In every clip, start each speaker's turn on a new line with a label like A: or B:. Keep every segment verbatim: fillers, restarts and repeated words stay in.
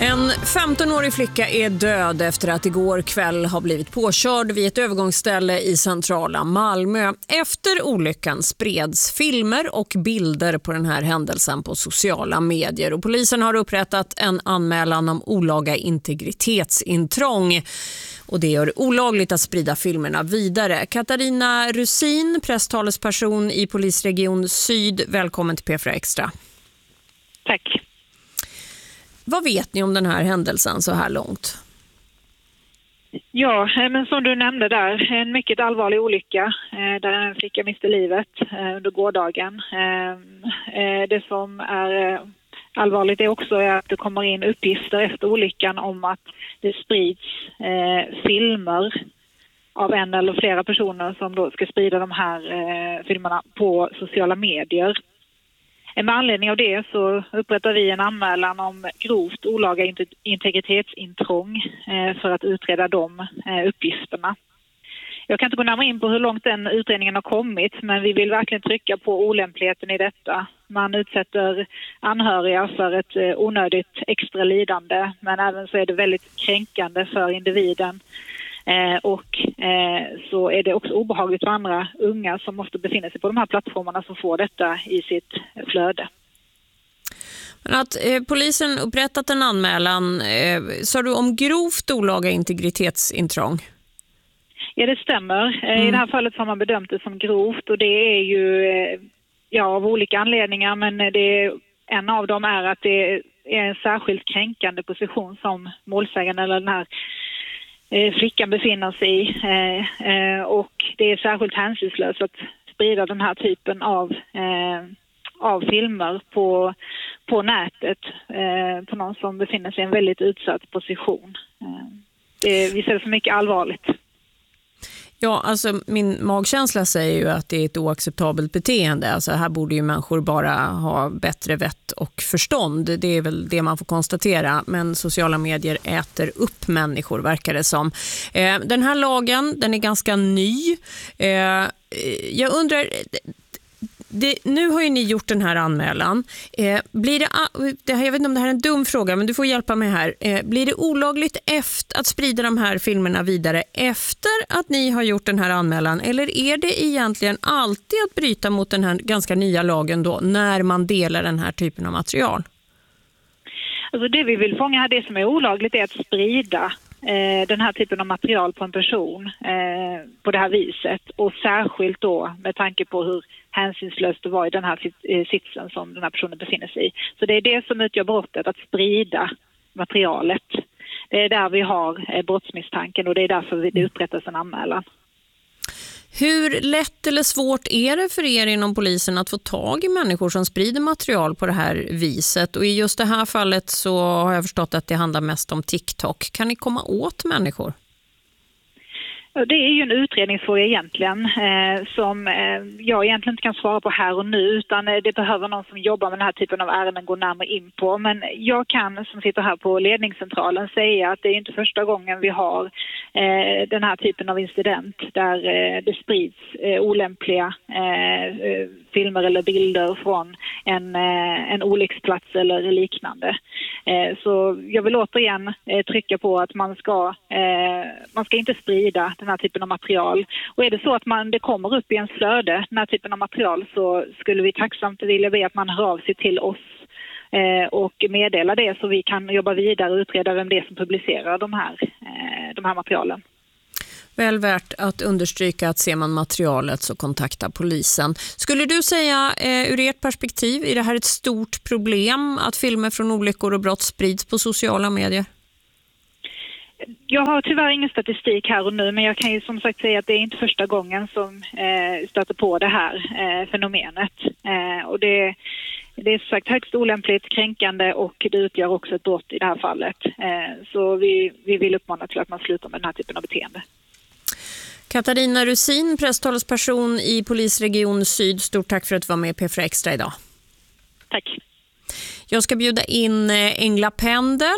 A: En femtonårig flicka är död efter att igår kväll har blivit påkörd vid ett övergångsställe i centrala Malmö. Efter olyckan spreds filmer och bilder på den här händelsen på sociala medier. Och polisen har upprättat en anmälan om olaga integritetsintrång. Och det gör det olagligt att sprida filmerna vidare. Katarina Rusin, presstalesperson i Polisregion Syd. Välkommen till P fyra Extra.
B: Tack.
A: Vad vet ni om den här händelsen så här långt?
B: Ja, men som du nämnde där, en mycket allvarlig olycka där en flicka miste livet under gårdagen. Det som är allvarligt är också att det kommer in uppgifter efter olyckan om att det sprids filmer av en eller flera personer som då ska sprida de här filmerna på sociala medier. Med anledning av det så upprättar vi en anmälan om grovt olaga integritetsintrång för att utreda de uppgifterna. Jag kan inte gå närmare in på hur långt den utredningen har kommit, men vi vill verkligen trycka på olämpligheten i detta. Man utsätter anhöriga för ett onödigt extra lidande, men även så är det väldigt kränkande för individen. Eh, och eh, så är det också obehagligt för andra unga som måste befinna sig på de här plattformarna som får detta i sitt flöde.
A: Men att eh, polisen upprättat en anmälan, eh, sa du om grovt olaga integritetsintrång? Ja, det stämmer. Mm. I det här fallet har man bedömt det som grovt, och det är ju eh, ja, av olika anledningar, men det, en av dem är att det är en särskilt kränkande position som målsägaren eller den här flickan befinner sig i, eh, eh, och det är särskilt hänsynslöst att sprida den här typen av, eh, av filmer på, på nätet eh, på någon som befinner sig i en väldigt utsatt position. Eh, det, vi ser det som mycket allvarligt. Ja, alltså min magkänsla säger ju att det är ett oacceptabelt beteende. Alltså här borde ju människor bara ha bättre vett och förstånd. Det är väl det man får konstatera. Men sociala medier äter upp människor, verkar det som. Eh, den här lagen, den är ganska ny. Eh, jag undrar... Det, nu har ju ni gjort den här anmälan. Eh, blir det, det här, jag vet inte om det här är en dum fråga, men du får hjälpa mig här. Eh, blir det olagligt efter att sprida de här filmerna vidare efter att ni har gjort den här anmälan? Eller är det egentligen alltid att bryta mot den här ganska nya lagen då, när man delar den här typen av material?
B: Alltså det vi vill fånga här, det som är olagligt är att sprida eh, den här typen av material på en person eh, på det här viset. Och särskilt då med tanke på hur hänsynslöst det var i den här sitsen som den här personen befinner sig i. Så det är det som utgör brottet, att sprida materialet. Det är där vi har brottsmisstanken, och det är därför det upprättas en anmälan.
A: Hur lätt eller svårt är det för er inom polisen att få tag i människor som sprider material på det här viset? Och i just det här fallet så har jag förstått att det handlar mest om TikTok. Kan ni komma åt människor?
B: Det är ju en utredningsfråga egentligen eh, som eh, jag egentligen inte kan svara på här och nu, utan eh, det behöver någon som jobbar med den här typen av ärenden gå närmare in på. Men jag kan, som sitter här på ledningscentralen, säga att det är inte första gången vi har eh, den här typen av incident där eh, det sprids eh, olämpliga eh, filmer eller bilder från en, eh, en olycksplats eller liknande. Eh, så jag vill återigen eh, trycka på att man ska, eh, man ska inte sprida den här typen av material. Och är det så att man, det kommer upp i ens flöde, den här typen av material, så skulle vi tacksamt vilja be att man hör av sig till oss eh, och meddela det, så vi kan jobba vidare och utreda vem det är som publicerar de här, eh, de här materialen.
A: Väl värt att understryka att ser man materialet så kontakta polisen. Skulle du säga eh, ur ert perspektiv, är det här ett stort problem att filmer från olyckor och brott sprids på sociala medier?
B: Jag har tyvärr ingen statistik här och nu, men jag kan ju som sagt säga att det är inte första gången som eh, stöter på det här eh, fenomenet. Eh, och det, det är som sagt högst olämpligt, kränkande, och det utgör också ett brott i det här fallet. Eh, så vi, vi vill uppmana till att man slutar med den här typen av beteende.
A: Katarina Rusin, presstalesperson i Polisregion Syd. Stort tack för att du var med i P fyra Extra idag.
B: Tack.
A: Jag ska bjuda in Engla Pendel.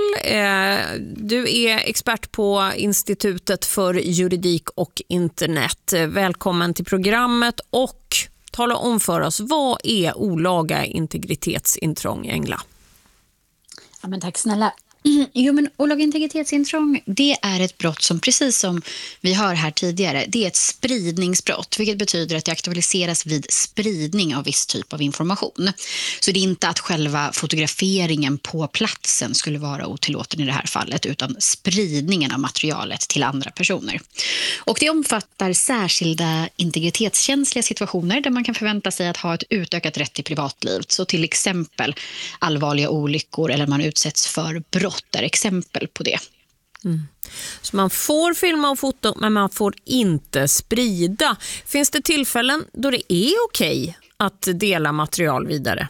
A: Du är expert på Institutet för juridik och internet. Välkommen till programmet, och tala om för oss, vad är olaga integritetsintrång, Engla?
C: Ja, men tack snälla. Mm, jo, men olaga integritetsintrång, det är ett brott som, precis som vi hör här tidigare, det är ett spridningsbrott, vilket betyder att det aktualiseras vid spridning av viss typ av information. Så det är inte att själva fotograferingen på platsen skulle vara otillåten i det här fallet, utan spridningen av materialet till andra personer. Och det omfattar särskilda integritetskänsliga situationer där man kan förvänta sig att ha ett utökat rätt till privatliv. Så till exempel allvarliga olyckor eller man utsätts för brott är exempel på det.
A: Mm. Så man får filma och foto, men man får inte sprida. Finns det tillfällen då det är okej att dela material vidare?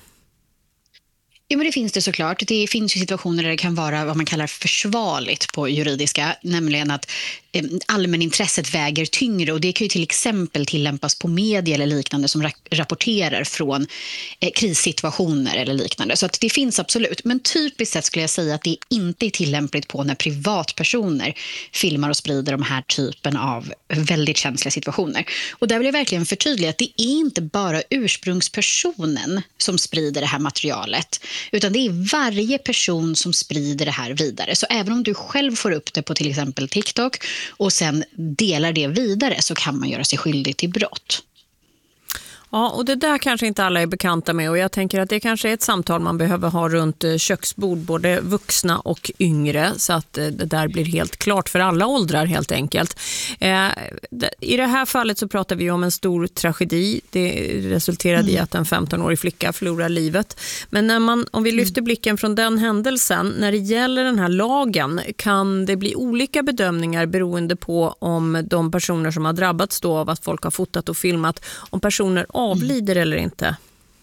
C: Ja, men det finns det såklart. Det finns ju situationer där det kan vara vad man kallar försvarligt på juridiska, nämligen att eh, allmänintresset väger tyngre, och det kan ju till exempel tillämpas på media eller liknande som ra- rapporterar från eh, krissituationer eller liknande. Så att det finns absolut, men typiskt sett skulle jag säga att det inte är tillämpligt på när privatpersoner filmar och sprider de här typen av väldigt känsliga situationer. Och där vill jag verkligen förtydliga att det är inte bara ursprungspersonen som sprider det här materialet, utan det är varje person som sprider det här vidare. Så även om du själv får upp det på till exempel TikTok och sen delar det vidare, så kan man göra sig skyldig till brott.
A: Ja, och det där kanske inte alla är bekanta med, och jag tänker att det kanske är ett samtal man behöver ha runt köksbord, både vuxna och yngre, så att det där blir helt klart för alla åldrar helt enkelt. Eh, I det här fallet så pratar vi om en stor tragedi. Det resulterade mm. i att en femtonårig flicka förlorar livet. Men när man, om vi lyfter blicken från den händelsen, när det gäller den här lagen, kan det bli olika bedömningar beroende på om de personer som har drabbats då av att folk har fotat och filmat, om personer avlider eller inte?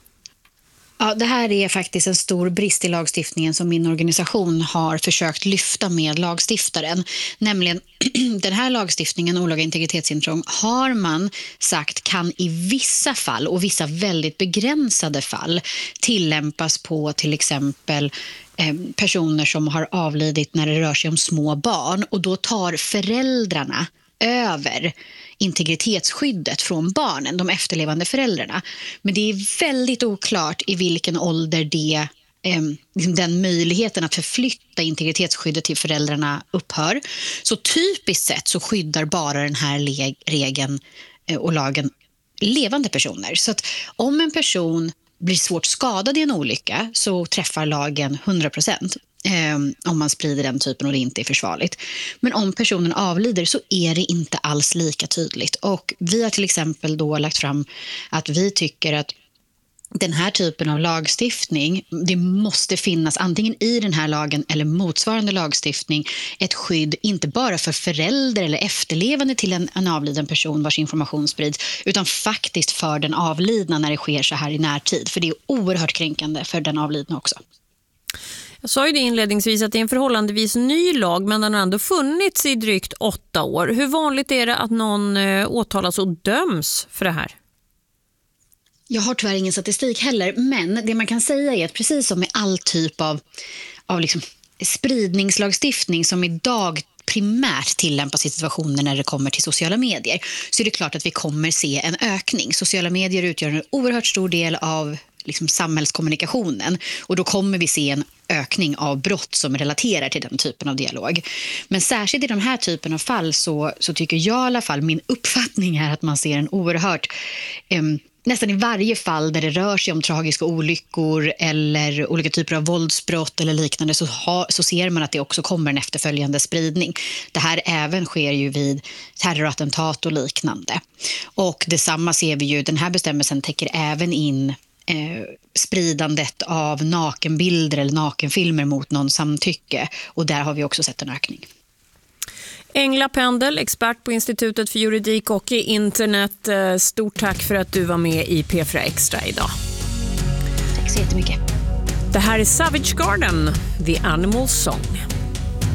C: Ja, det här är faktiskt en stor brist i lagstiftningen som min organisation har försökt lyfta med lagstiftaren. Nämligen den här lagstiftningen, olaga integritetsintrång, har man sagt kan i vissa fall och vissa väldigt begränsade fall tillämpas på till exempel eh, personer som har avlidit när det rör sig om små barn, och då tar föräldrarna över integritetsskyddet från barnen, de efterlevande föräldrarna. Men det är väldigt oklart i vilken ålder det, eh, den möjligheten att förflytta integritetsskyddet till föräldrarna upphör. Så typiskt sett så skyddar bara den här le- regeln eh, och lagen levande personer. Så att om en person blir svårt skadad i en olycka så träffar lagen hundra procent. om man sprider den typen och det inte är försvarligt. Men om personen avlider så är det inte alls lika tydligt. Och vi har till exempel då lagt fram att vi tycker att den här typen av lagstiftning, det måste finnas antingen i den här lagen eller motsvarande lagstiftning ett skydd inte bara för förälder eller efterlevande till en, en avliden person vars information sprids, utan faktiskt för den avlidna när det sker så här i närtid. För det är oerhört kränkande för den avlidna också.
A: Jag sa ju det inledningsvis att det är en förhållandevis ny lag, men den har ändå funnits i drygt åtta år. Hur vanligt är det att någon eh, åtalas och döms för det här?
C: Jag har tyvärr ingen statistik heller, men det man kan säga är att precis som med all typ av, av liksom spridningslagstiftning som idag primärt tillämpas i situationer när det kommer till sociala medier, så är det klart att vi kommer se en ökning. Sociala medier utgör en oerhört stor del av liksom samhällskommunikationen, och då kommer vi se en ökning av brott som relaterar till den typen av dialog. Men särskilt i de här typen av fall så, så tycker jag i alla fall, min uppfattning är att man ser en oerhört eh, nästan i varje fall där det rör sig om tragiska olyckor eller olika typer av våldsbrott eller liknande, så, ha, så ser man att det också kommer en efterföljande spridning. Det här även sker ju vid terrorattentat och liknande. Och detsamma ser vi ju, den här bestämmelsen täcker även in eh, spridandet av nakenbilder eller nakenfilmer mot någon samtycke, och där har vi också sett en ökning.
A: Engla Pendel, expert på Institutet för juridik och internet. Stort tack för att du var med i P fyra Extra idag.
C: Tack så jättemycket.
A: Det här är Savage Garden, The Animal Song.